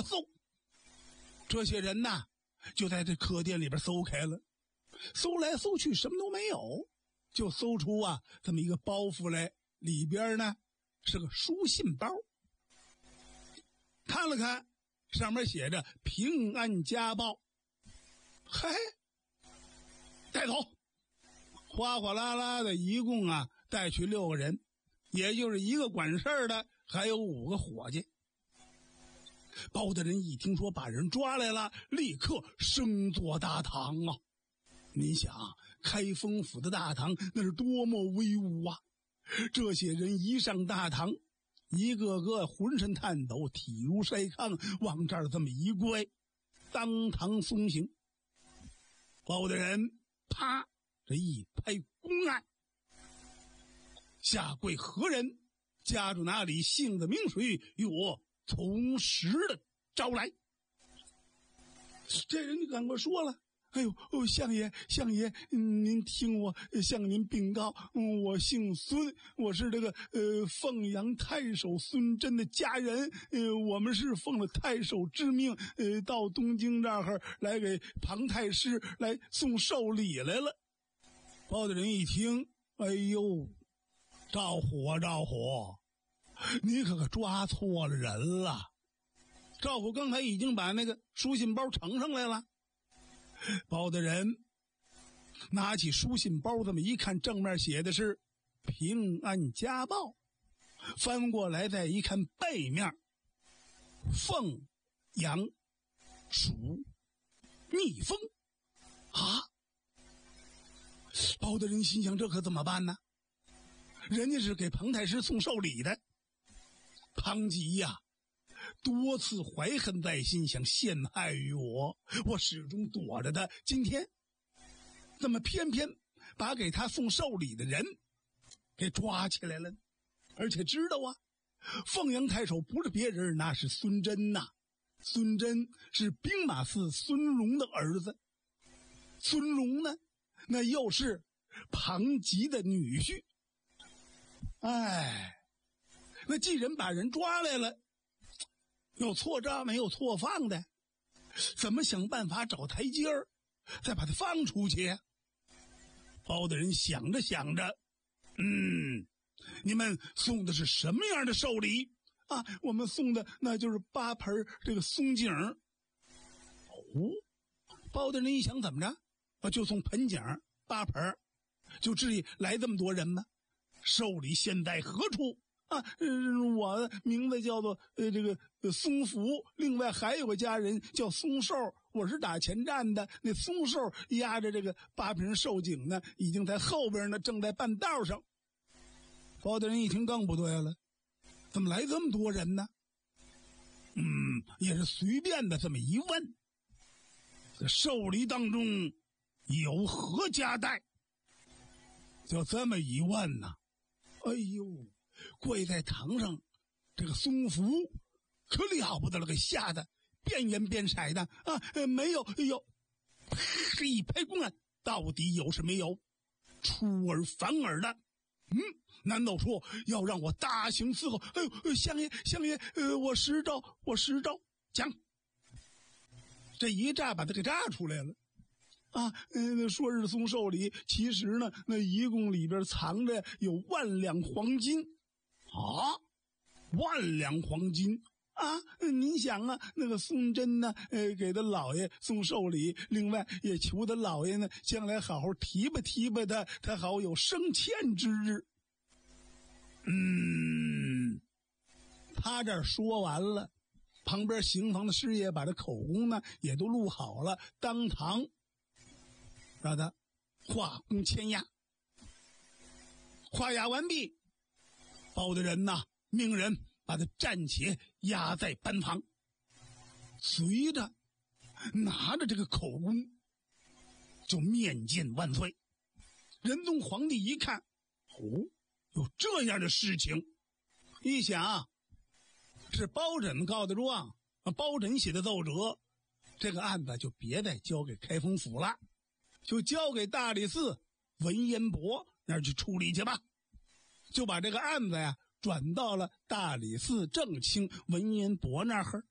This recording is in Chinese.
我搜。这些人呐，就在这客店里边搜开了，搜来搜去什么都没有，就搜出这么一个包袱来，里边呢是个书信包。看了看，上面写着平安家报。嘿，带走。哗哗啦啦的，一共带去6个人，也就是1个管事儿的，还有5个伙计。包大人一听说把人抓来了，立刻升坐大堂啊！您想，开封府的大堂那是多么威武啊！这些人一上大堂，一个个浑身颤抖，体如筛糠，往这儿这么一跪，当堂松刑。包大人啪这一拍公案，下跪何人？家住哪里？姓的名谁？与我从实的招来。这人就赶快说了：“哎呦，相爷，您听我向您禀告，我姓孙，我是这个凤阳太守孙真的家人，我们是奉了太守之命，到东京这儿来给庞太师来送寿礼来了。”包大人一听，哎呦，着火，你可抓错了人了。赵虎刚才已经把那个书信包呈上来了。包大人拿起书信包，这么一看，正面写的是平安家报，翻过来再一看背面，凤阳属逆风啊！包大人心想，这可怎么办呢？人家是给庞太师送寿礼的，庞吉多次怀恨在心，想陷害于我始终躲着他，今天怎么偏偏把给他送寿礼的人给抓起来了？而且知道凤阳太守不是别人，那是孙真呐。孙真是兵马司孙荣的儿子，孙荣呢，那又是庞吉的女婿。哎，那既然把人抓来了，有错账没有错放的，怎么想办法找台阶儿，再把他放出去？包大人想着想着，你们送的是什么样的寿礼啊？我们送的那就是8盆这个松井。包大人一想，怎么着就送盆景8盆，就至于来这么多人吗？寿礼现在何处我的名字叫做这个松福，另外还有个家人叫松寿，我是打前站的。那松寿压着这个8瓶寿井呢，已经在后边呢，正在半道上。包大人一听更不对了，怎么来这么多人呢？也是随便的这么一问，这寿礼当中有何夹带？就这么一问呢，哎呦，跪在堂上这个松福可了不得了，给吓得变颜变色的没有，这一拍公案，到底有是没有？出尔反尔的，难道说要让我大刑伺候？哎呦，相爷，我实招，讲。这一炸把他给炸出来了说是送寿礼，其实呢，那一共里边藏着有10000两黄金，10000两黄金您想那个孙真呢，给他老爷送寿礼，另外也求他老爷呢，将来好好提拔他好有升迁之日。他这儿说完了，旁边刑房的师爷把这口供呢也都录好了，当堂让他画公签押。画押完毕，包大人命人把他暂且押在班房，随着拿着这个口供就面见万岁。仁宗皇帝一看，有这样的事情，一想是包拯告的状，包拯写的奏折，这个案子就别再交给开封府了，就交给大理寺文彦博那儿去处理去吧。就把这个案子转到了大理寺正卿文彦博那儿。